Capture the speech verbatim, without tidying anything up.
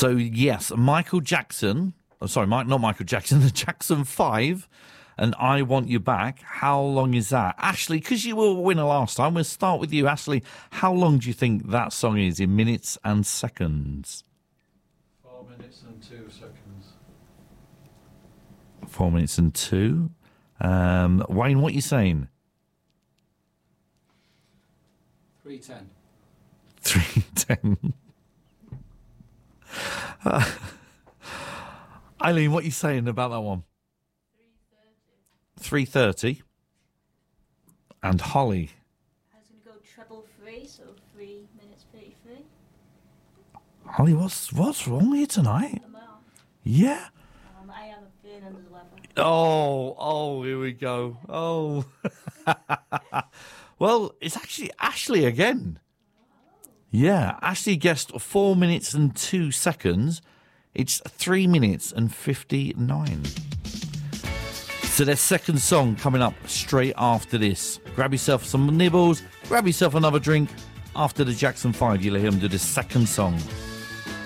So, yes, Michael Jackson, oh, sorry, Mike, not Michael Jackson, the Jackson five, and I Want You Back. How long is that? Ashley, because you were a winner last time, we'll start with you. Ashley, how long do you think that song is in minutes and seconds? Four minutes and two seconds. Four minutes and two. Um, Wayne, what are you saying? three ten. three ten. Uh, Eileen, what are you saying about that one? three thirty. And Holly? I was going to go treble three, so three minutes thirty-three. Holly, what's, what's wrong with you tonight? Am I on? Yeah? Um, I have a feeling under the weather. Oh, oh, here we go. Oh. Well, it's actually Ashley again. Yeah, Ashley guessed four minutes and two seconds. It's three minutes and fifty-nine. So their second song coming up straight after this. Grab yourself some nibbles, grab yourself another drink. After the Jackson five, you'll hear them do the second song.